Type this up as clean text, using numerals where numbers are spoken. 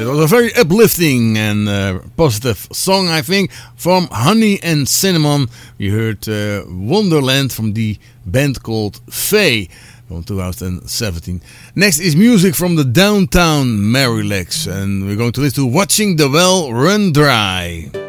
A very uplifting and positive song, I think, from Honey and Cinnamon. We heard Wonderland from the band called Faye from 2017. Next is music from the Downtown Marylex, and we're going to listen to Watching the Well Run Dry.